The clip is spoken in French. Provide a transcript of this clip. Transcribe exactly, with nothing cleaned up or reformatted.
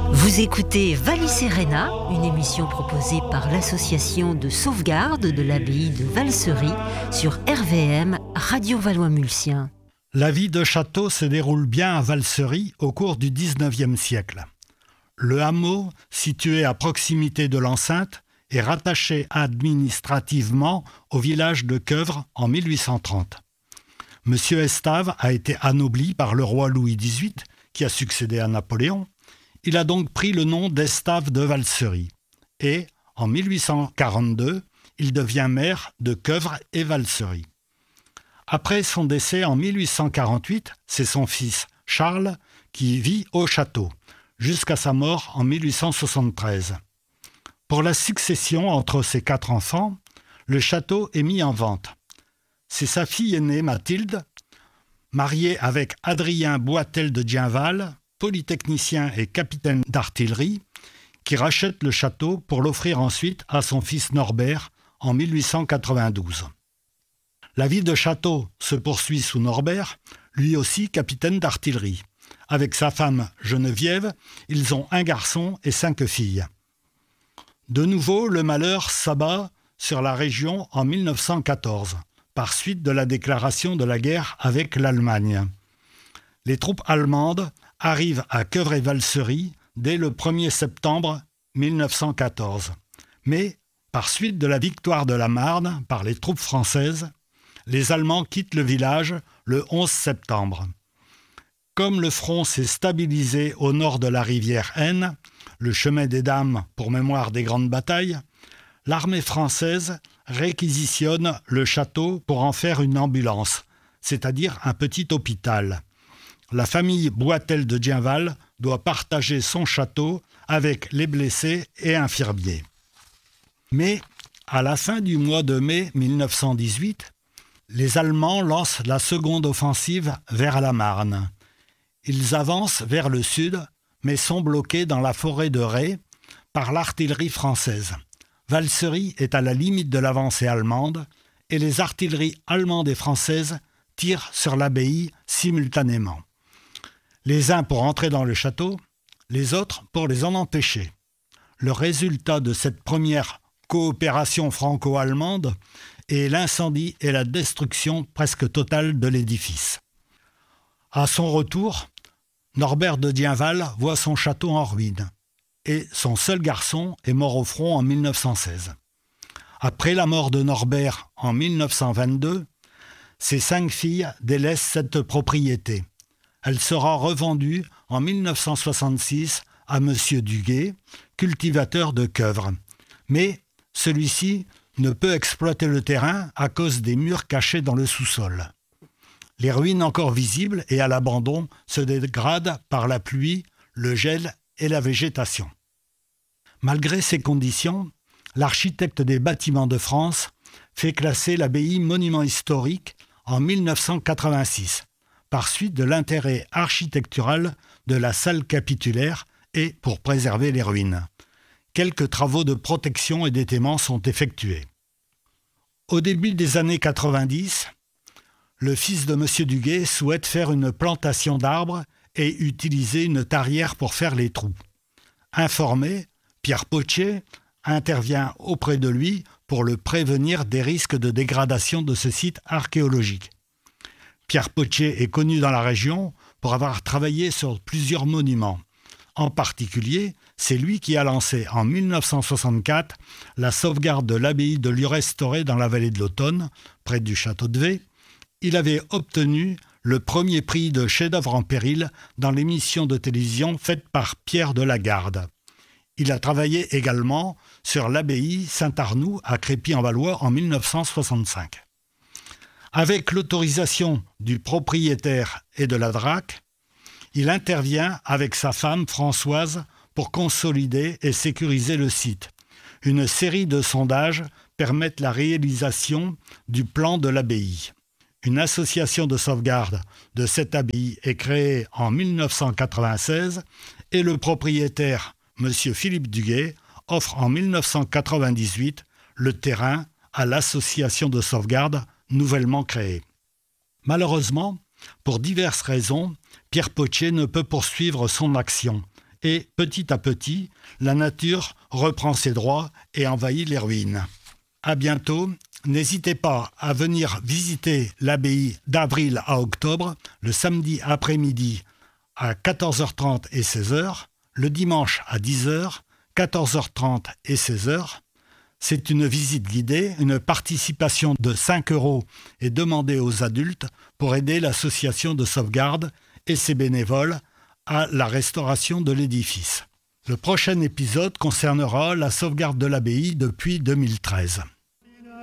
Vous écoutez Vallis Serena, une émission proposée par l'association de sauvegarde de l'abbaye de Valsery sur R V M Radio Valois-Mulsien. La vie de château se déroule bien à Valsery au cours du dix-neuvième siècle. Le hameau, situé à proximité de l'enceinte, est rattaché administrativement au village de Queuvre en mille huit cent trente. Monsieur Estave a été anobli par le roi Louis dix-huit, qui a succédé à Napoléon. Il a donc pris le nom d'Estave de Valsery. Et, en mille huit cent quarante-deux, il devient maire de Queuvre et Valsery. Après son décès en mille huit cent quarante-huit, c'est son fils Charles qui vit au château, jusqu'à sa mort en mille huit cent soixante-treize. Pour la succession entre ses quatre enfants, le château est mis en vente. C'est sa fille aînée Mathilde, mariée avec Adrien Boitel de Dienval, polytechnicien et capitaine d'artillerie, qui rachète le château pour l'offrir ensuite à son fils Norbert en mille huit cent quatre-vingt-douze. La vie de château se poursuit sous Norbert, lui aussi capitaine d'artillerie. Avec sa femme Geneviève, ils ont un garçon et cinq filles. De nouveau, le malheur s'abat sur la région en mille neuf cent quatorze, par suite de la déclaration de la guerre avec l'Allemagne. Les troupes allemandes arrivent à Queuvre et Valsery dès le premier septembre mille neuf cent quatorze. Mais, par suite de la victoire de la Marne par les troupes françaises, les Allemands quittent le village le onze septembre. Comme le front s'est stabilisé au nord de la rivière Aisne, le chemin des Dames pour mémoire des grandes batailles, l'armée française réquisitionne le château pour en faire une ambulance, c'est-à-dire un petit hôpital. La famille Boitel de Dienval doit partager son château avec les blessés et infirmiers. Mais, à la fin du mois de mai mille neuf cent dix-huit, les Allemands lancent la seconde offensive vers la Marne. Ils avancent vers le sud, mais sont bloqués dans la forêt de Ré par l'artillerie française. Valsery est à la limite de l'avancée allemande et les artilleries allemandes et françaises tirent sur l'abbaye simultanément. Les uns pour entrer dans le château, les autres pour les en empêcher. Le résultat de cette première coopération franco-allemande est l'incendie et la destruction presque totale de l'édifice. À son retour, Norbert de Dienval voit son château en ruine et son seul garçon est mort au front en mille neuf cent seize. Après la mort de Norbert en mille neuf cent vingt-deux, ses cinq filles délaissent cette propriété. Elle sera revendue en mille neuf cent soixante-six à Monsieur Duguay, cultivateur de Queuvre. Mais celui-ci ne peut exploiter le terrain à cause des murs cachés dans le sous-sol. Les ruines encore visibles et à l'abandon se dégradent par la pluie, le gel et la végétation. Malgré ces conditions, l'architecte des bâtiments de France fait classer l'abbaye monument historique en mille neuf cent quatre-vingt-six, par suite de l'intérêt architectural de la salle capitulaire et pour préserver les ruines. Quelques travaux de protection et d'étaiement sont effectués. Au début des années quatre-vingt-dix, le fils de Monsieur Duguay souhaite faire une plantation d'arbres et utiliser une tarière pour faire les trous. Informé, Pierre Potier intervient auprès de lui pour le prévenir des risques de dégradation de ce site archéologique. Pierre Potier est connu dans la région pour avoir travaillé sur plusieurs monuments. En particulier, c'est lui qui a lancé en mille neuf cent soixante-quatre la sauvegarde de l'abbaye de Lieu-Restauré dans la vallée de l'Automne, près du château de Vez. Il avait obtenu le premier prix de chef-d'œuvre en péril dans l'émission de télévision faite par Pierre de Lagarde. Il a travaillé également sur l'abbaye Saint-Arnoux à Crépy-en-Valois en mille neuf cent soixante-cinq. Avec l'autorisation du propriétaire et de la D R A C, il intervient avec sa femme Françoise pour consolider et sécuriser le site. Une série de sondages permettent la réalisation du plan de l'abbaye. Une association de sauvegarde de cette abbaye est créée en mille neuf cent quatre-vingt-seize et le propriétaire, M. Philippe Duguay, offre en mille neuf cent quatre-vingt-dix-huit le terrain à l'association de sauvegarde nouvellement créée. Malheureusement, pour diverses raisons, Pierre Potier ne peut poursuivre son action et petit à petit, la nature reprend ses droits et envahit les ruines. À bientôt. N'hésitez pas à venir visiter l'abbaye d'avril à octobre, le samedi après-midi à quatorze heures trente et seize heures, le dimanche à dix heures, quatorze heures trente et seize heures. C'est une visite guidée, une participation de cinq euros est demandée aux adultes pour aider l'association de sauvegarde et ses bénévoles à la restauration de l'édifice. Le prochain épisode concernera la sauvegarde de l'abbaye depuis deux mille treize.